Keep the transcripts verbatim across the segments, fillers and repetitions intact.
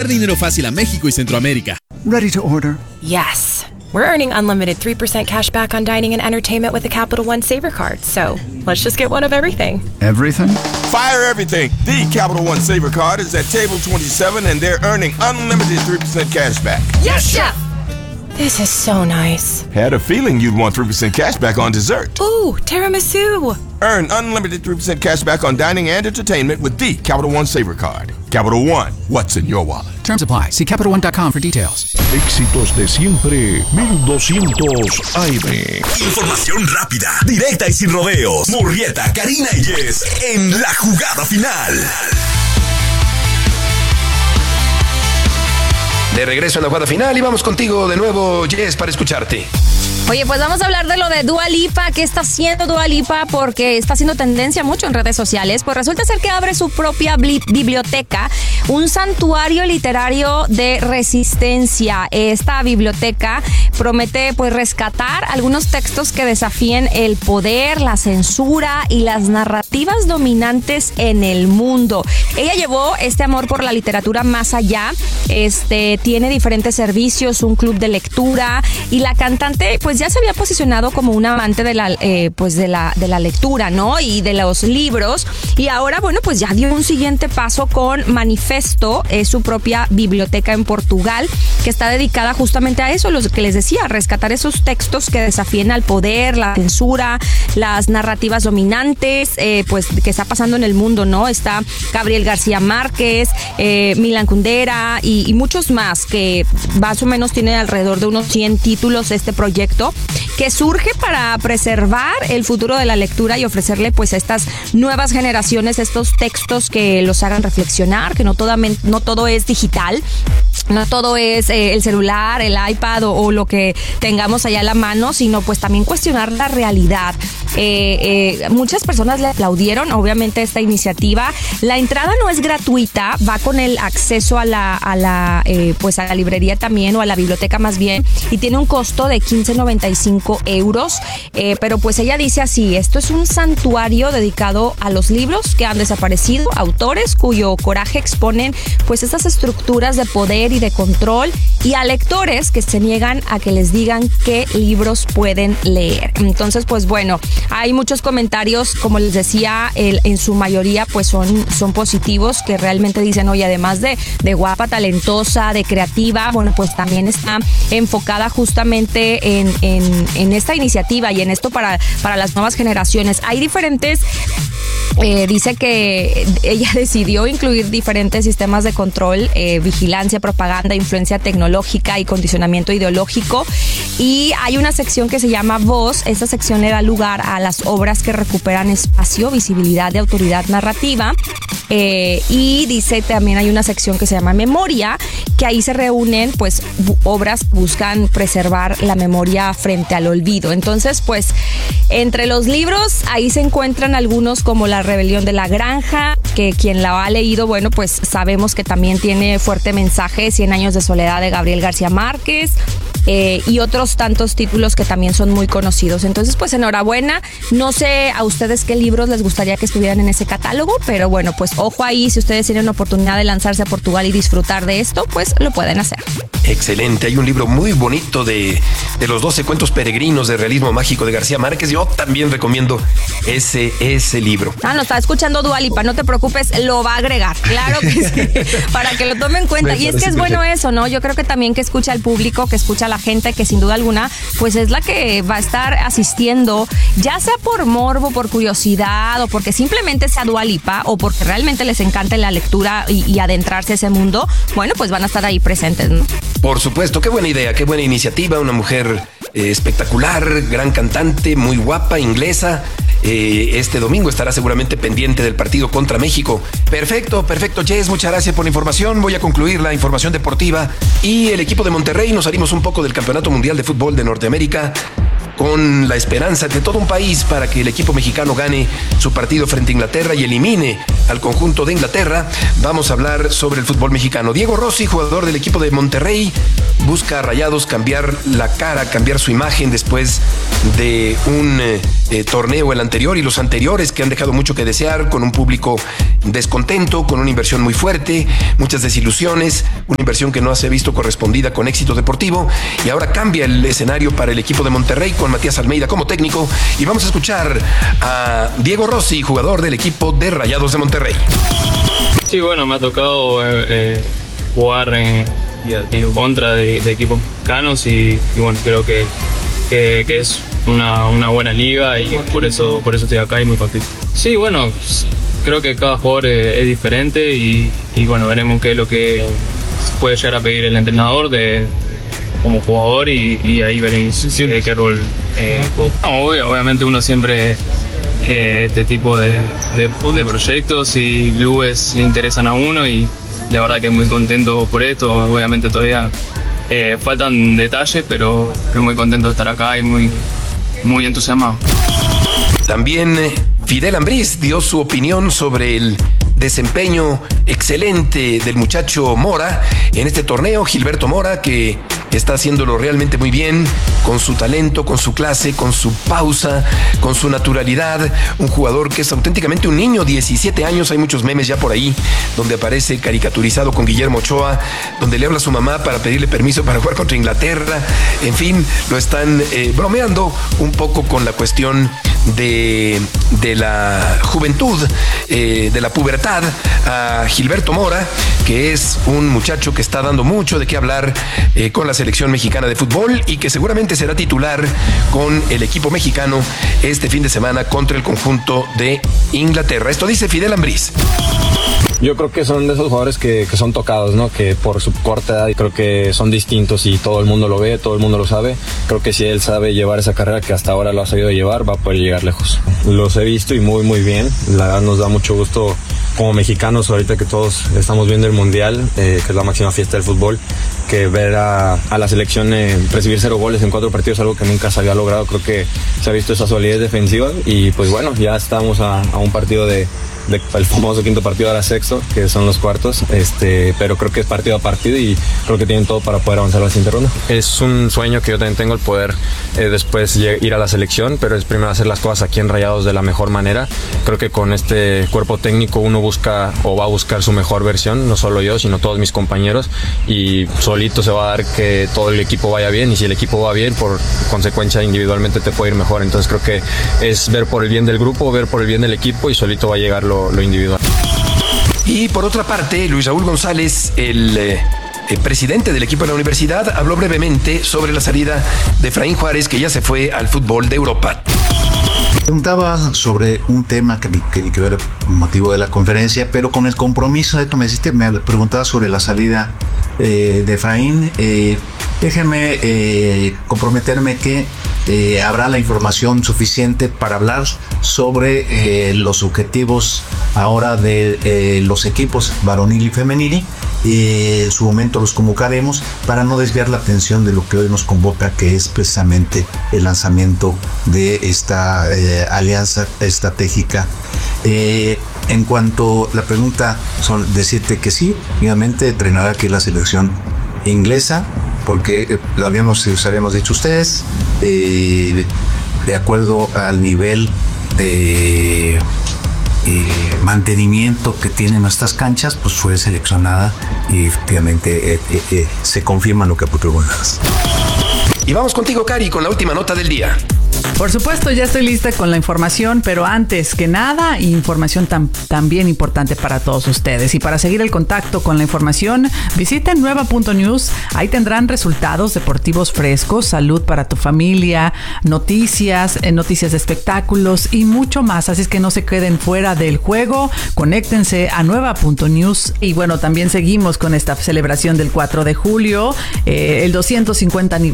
Enviar dinero fácil a México y Centroamérica. Ready to order. Yes. We're earning unlimited three percent cash back on dining and entertainment with the Capital One Saver Card. So, let's just get one of everything. Everything? Fire everything. The Capital One Saver Card is at table twenty-seven and they're earning unlimited three percent cash back. Yes, Chef! This is so nice. Had a feeling you'd want three percent cash back on dessert. Ooh, tiramisu. Earn unlimited three percent cash back on dining and entertainment with the Capital One Saver Card. Capital One, what's in your wallet? Terms apply. See Capital One dot com for details. Éxitos de siempre, mil doscientos A M. Información rápida, directa y sin rodeos. Murrieta, Karina y Jess en La Jugada Final. De regreso en La Jugada Final y vamos contigo de nuevo, Jess, para escucharte. Oye, pues vamos a hablar de lo de Dua Lipa. ¿Qué está haciendo Dua Lipa? Porque está haciendo tendencia mucho en redes sociales. Pues resulta ser que abre su propia bli- biblioteca, un santuario literario de resistencia. Esta biblioteca promete pues rescatar algunos textos que desafíen el poder, la censura y las narrativas dominantes en el mundo. Ella llevó este amor por la literatura más allá. Este tiene diferentes servicios, un club de lectura, y la cantante pues ya se había posicionado como una amante de la eh, pues de la de la lectura, ¿no? Y de los libros, y ahora bueno pues ya dio un siguiente paso con Manifesto, es su propia biblioteca en Portugal que está dedicada justamente a eso, lo que les decía, a rescatar esos textos que desafíen al poder, la censura, las narrativas dominantes, eh, pues que está pasando en el mundo, ¿no? Está Gabriel García Márquez, eh, Milan Kundera y, y muchos más, que más o menos tiene alrededor de unos cien títulos este proyecto, que surge para preservar el futuro de la lectura y ofrecerle pues a estas nuevas generaciones estos textos que los hagan reflexionar, que no, toda, no todo es digital, no todo es eh, el celular, el iPad o, o lo que tengamos allá a la mano, sino pues también cuestionar la realidad. Eh, eh, muchas personas le aplaudieron obviamente esta iniciativa. La entrada no es gratuita, va con el acceso a la, a la eh, pues a la librería también, o a la biblioteca más bien, y tiene un costo de quince noventa y cinco euros, eh, pero pues ella dice así: esto es un santuario dedicado a los libros que han desaparecido, autores cuyo coraje exponen pues estas estructuras de poder y de control, y a lectores que se niegan a que les digan qué libros pueden leer. Entonces pues bueno, hay muchos comentarios, como les decía, el, en su mayoría pues son, son positivos, que realmente dicen, oye, además de, de guapa, talentosa, de creativa, bueno pues también está enfocada justamente en, en, en esta iniciativa y en esto para, para las nuevas generaciones. Hay diferentes, eh, dice que ella decidió incluir diferentes sistemas de control, eh, vigilancia, propaganda, influencia tecnológica y condicionamiento ideológico, y hay una sección que se llama Voz. Esta sección le da lugar a las obras que recuperan espacio, visibilidad y autoridad narrativa, eh, y dice también hay una sección que se llama Memoria, que ahí se reúnen pues bu- obras que buscan preservar la memoria frente al olvido. Entonces pues entre los libros ahí se encuentran algunos como La Rebelión de la Granja, que quien la ha leído, bueno pues sabemos que también tiene fuerte mensaje, Cien años de soledad de Gabriel García Márquez, eh, y otros tantos títulos que también son muy conocidos. Entonces pues enhorabuena. No sé a ustedes qué libros les gustaría que estuvieran en ese catálogo, pero bueno pues ojo ahí, si ustedes tienen la oportunidad de lanzarse a Portugal y disfrutar de esto, pues lo pueden hacer. Excelente, hay un libro muy bonito de, de los doce cuentos peregrinos de realismo mágico de García Márquez. Yo también recomiendo ese, ese libro. Ah, no, está escuchando Dua Lipa, no te preocupes, lo va a agregar, claro que sí, para que lo tomen en cuenta. Y es que es bueno eso, ¿no? Yo creo que también que escucha al público, que escucha a la gente, que sin duda alguna, pues es la que va a estar asistiendo, ya sea por morbo, por curiosidad, o porque simplemente sea Dua Lipa, o porque realmente les encanta la lectura y, y adentrarse a ese mundo. Bueno, pues van a estar ahí presentes, ¿no? Por supuesto, qué buena idea, qué buena iniciativa, una mujer eh, espectacular, gran cantante, muy guapa, inglesa. Eh, este domingo estará seguramente pendiente del partido contra México. Perfecto, perfecto, Jess, muchas gracias por la información. Voy a concluir la información deportiva y el equipo de Monterrey. Nos salimos un poco del Campeonato Mundial de Fútbol de Norteamérica. con la esperanza de todo un país para que el equipo mexicano gane su partido frente a Inglaterra y elimine al conjunto de Inglaterra. Vamos a hablar sobre el fútbol mexicano. Diego Rossi, jugador del equipo de Monterrey, busca a Rayados cambiar la cara, cambiar su imagen después de un eh, torneo el anterior y los anteriores que han dejado mucho que desear, con un público descontento, con una inversión muy fuerte, muchas desilusiones, una inversión que no se ha visto correspondida con éxito deportivo, y ahora cambia el escenario para el equipo de Monterrey con Matías Almeida como técnico, y vamos a escuchar a Diego Rossi, jugador del equipo de Rayados de Monterrey. Sí, bueno, me ha tocado eh, eh, jugar en, en contra de, de equipos mexicanos y, y bueno, creo que, que, que es una, una buena liga y por eso, por eso estoy acá y muy contento. Sí, bueno, creo que cada jugador es, es diferente y, y bueno, veremos qué es lo que puede llegar a pedir el entrenador de, como jugador y, y ahí veremos qué, qué rol eh, no, obviamente uno siempre eh, este tipo de, de, de proyectos y clubes le interesan a uno y la verdad que muy contento por esto. Obviamente todavía eh, faltan detalles, pero estoy muy contento de estar acá y muy, muy entusiasmado. También Fidel Ambriz dio su opinión sobre el desempeño excelente del muchacho Mora en este torneo. Gilberto Mora, que está haciéndolo realmente muy bien, con su talento, con su clase, con su pausa, con su naturalidad. Un jugador que es auténticamente un niño, diecisiete años. Hay muchos memes ya por ahí donde aparece caricaturizado con Guillermo Ochoa, donde le habla a su mamá para pedirle permiso para jugar contra Inglaterra. En fin, lo están eh, bromeando un poco con la cuestión de, de la juventud, eh, de la pubertad, a Gilberto Mora, que es un muchacho que está dando mucho de qué hablar eh, con la selección mexicana de fútbol y que seguramente será titular con el equipo mexicano este fin de semana contra el conjunto de Inglaterra. Esto dice Fidel Ambriz. Yo creo que son de esos jugadores que, que son tocados, ¿no? Que por su corta edad creo que son distintos y todo el mundo lo ve, todo el mundo lo sabe. Creo que si él sabe llevar esa carrera que hasta ahora lo ha sabido llevar, va a poder llegar lejos. Los he visto y muy muy bien. La verdad nos da mucho gusto como mexicanos ahorita que todos estamos viendo el Mundial, eh, que es la máxima fiesta del fútbol, que ver a, a la selección eh, recibir cero goles en cuatro partidos, algo que nunca se había logrado. Creo que se ha visto esa solidez defensiva y pues bueno, ya estamos a, a un partido de De, el famoso quinto partido, ahora sexto, que son los cuartos, este, pero creo que es partido a partido y creo que tienen todo para poder avanzar a la siguiente ronda. Es un sueño que yo también tengo, el poder eh, después ir a la selección, pero es primero hacer las cosas aquí en Rayados de la mejor manera. Creo que con este cuerpo técnico uno busca o va a buscar su mejor versión, no solo yo, sino todos mis compañeros, y solito se va a dar que todo el equipo vaya bien, y si el equipo va bien, por consecuencia individualmente te puede ir mejor. Entonces creo que es ver por el bien del grupo, ver por el bien del equipo, y solito va a llegar lo lo individual. Y por otra parte, Luis Raúl González, el, eh, el presidente del equipo de la universidad, habló brevemente sobre la salida de Efraín Juárez, que ya se fue al fútbol de Europa. Preguntaba sobre un tema que, que, que era motivo de la conferencia, pero con el compromiso de esto me hiciste, me preguntaba sobre la salida eh, de Efraín. Eh, déjenme eh, comprometerme que eh, habrá la información suficiente para hablar sobre eh, los objetivos ahora de eh, los equipos varonil y femenil. Eh, en su momento los convocaremos para no desviar la atención de lo que hoy nos convoca, que es precisamente el lanzamiento de esta eh, alianza estratégica. Eh, en cuanto a la pregunta, son decirte que sí, obviamente entrenará aquí la selección inglesa, porque eh, lo habíamos, os habíamos dicho ustedes, eh, de acuerdo al nivel de Eh, mantenimiento que tienen estas canchas, pues fue seleccionada y efectivamente eh, eh, eh, se confirma lo que preguntas. Y vamos contigo, Cari, con la última nota del día. Por supuesto, ya estoy lista con la información, pero antes que nada, información tan, también importante para todos ustedes. Y para seguir el contacto con la información, visiten nueva punto news. Ahí tendrán resultados deportivos frescos, salud para tu familia, noticias, eh, noticias de espectáculos y mucho más. Así es que no se queden fuera del juego. Conéctense a nueva punto news. Y bueno, también seguimos con esta celebración del cuatro de julio, eh, el doscientos cincuenta aniversario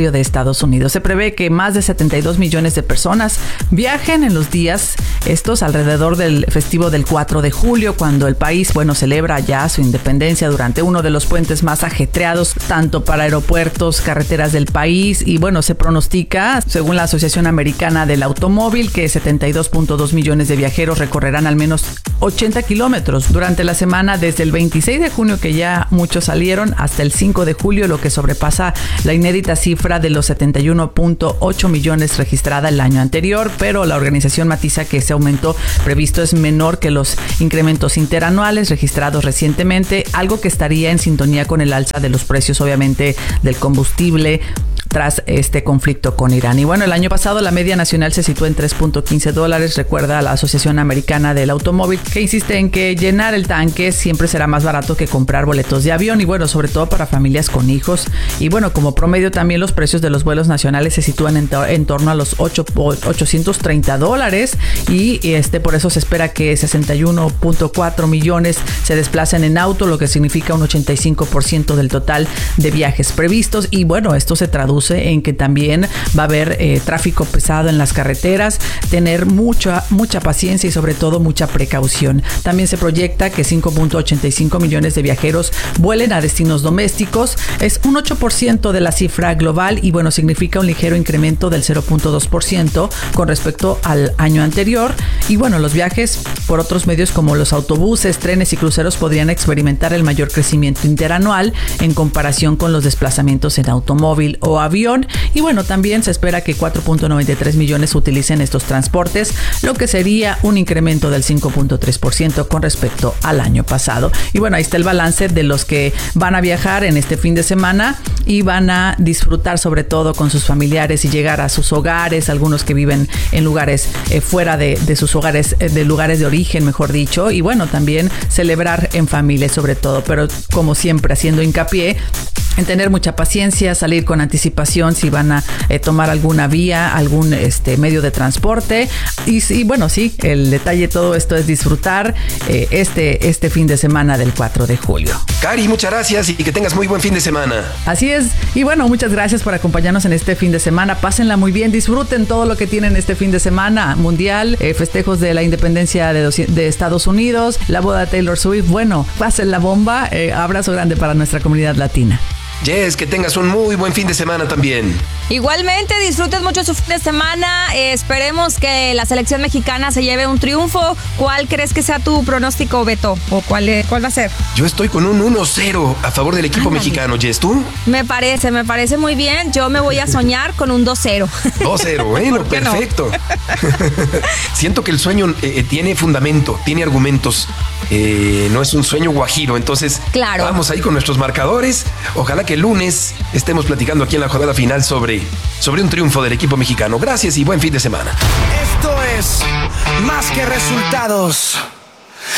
territorio de Estados Unidos. Se prevé que más de setenta y dos millones de personas viajen en los días estos alrededor del festivo del cuatro de julio, cuando el país, bueno, celebra ya su independencia durante uno de los puentes más ajetreados, tanto para aeropuertos, carreteras del país, y bueno, se pronostica, según la Asociación Americana del Automóvil, que setenta y dos punto dos millones de viajeros recorrerán al menos ochenta kilómetros durante la semana desde el veintiséis de junio, que ya muchos salieron, hasta el cinco de julio, lo que sobrepasa la inédita cifra de los setenta y uno punto ocho millones registrada el año anterior, pero la organización matiza que ese aumento previsto es menor que los incrementos interanuales registrados recientemente, algo que estaría en sintonía con el alza de los precios, obviamente, del combustible tras este conflicto con Irán. Y bueno, el año pasado la media nacional se situó en tres punto quince dólares. Recuerda la Asociación Americana del Automóvil, que insiste en que llenar el tanque siempre será más barato que comprar boletos de avión, y bueno, sobre todo para familias con hijos. Y bueno, como promedio también los precios de los vuelos nacionales se sitúan en, to- en torno a los ochocientos treinta dólares, y este por eso se espera que sesenta y uno punto cuatro millones se desplacen en auto, lo que significa un ochenta y cinco por ciento del total de viajes previstos. Y bueno, esto se traduce en que también va a haber eh, tráfico pesado en las carreteras, tener mucha mucha paciencia y sobre todo mucha precaución. También se proyecta que cinco punto ochenta y cinco millones de viajeros vuelen a destinos domésticos, es un ocho por ciento de la cifra global, y bueno, significa un ligero incremento del cero punto dos por ciento con respecto al año anterior. Y bueno, los viajes por otros medios como los autobuses, trenes y cruceros podrían experimentar el mayor crecimiento interanual en comparación con los desplazamientos en automóvil o avión. Y bueno, también se espera que cuatro punto noventa y tres millones utilicen estos transportes, lo que sería un incremento del cinco punto tres por ciento con respecto al año pasado. Y bueno, ahí está el balance de los que van a viajar en este fin de semana y van a disfrutar sobre todo con sus familiares y llegar a sus hogares, algunos que viven en lugares eh, fuera de, de sus hogares, eh, de lugares de origen, mejor dicho, y bueno, también celebrar en familia sobre todo, pero como siempre haciendo hincapié en tener mucha paciencia, salir con anticipación si van a eh, tomar alguna vía, algún este medio de transporte. Y, y bueno, sí, el detalle de todo esto es disfrutar eh, este, este fin de semana del cuatro de julio. Cari, muchas gracias y que tengas muy buen fin de semana. Así es. Y bueno, muchas gracias por acompañarnos en este fin de semana. Pásenla muy bien, disfruten todo lo que tienen este fin de semana. Mundial, eh, festejos de la independencia de, de Estados Unidos, la boda de Taylor Swift. Bueno, pasen la bomba. Eh, abrazo grande para nuestra comunidad latina. Jess, que tengas un muy buen fin de semana también. Igualmente, disfruten mucho su fin de semana. Eh, esperemos que la selección mexicana se lleve un triunfo. ¿Cuál crees que sea tu pronóstico, Beto? ¿O cuál, es, cuál va a ser? Yo estoy con un uno cero a favor del equipo Ándale. mexicano. Jess, ¿tú? Me parece, me parece muy bien. Yo me voy a soñar con un dos cero. dos cero, bueno, perfecto. No? Siento que el sueño eh, tiene fundamento, tiene argumentos. Eh, no es un sueño guajiro, entonces claro. Vamos ahí con nuestros marcadores. Ojalá que el lunes estemos platicando aquí en la jornada final sobre, sobre un triunfo del equipo mexicano. Gracias y buen fin de semana. Esto es Más que Resultados.